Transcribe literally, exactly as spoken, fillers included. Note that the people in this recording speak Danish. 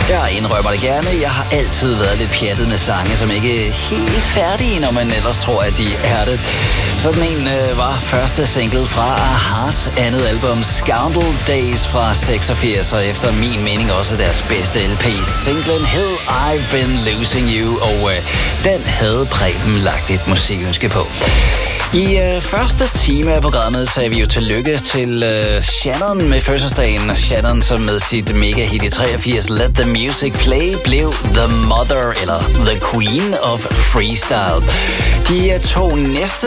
Jeg indrømmer det gerne. Jeg har altid været lidt pjattet med sange, som ikke er helt færdige, når man ellers tror, at de er det. Sådan en øh, var første single fra Ahas andet album, Scoundrel Days fra seksogfirs, og efter min mening også deres bedste L P. Singlen hed I've Been Losing You, og øh, den havde Preben lagt et musikønske på. I øh, første time af programmet sagde vi jo tillykke til øh, Shannon med fødselsdagen. Shannon, som med sit mega hit i treogfirs Let the Music Play blev The Mother eller The Queen of Freestyle. De øh, to næste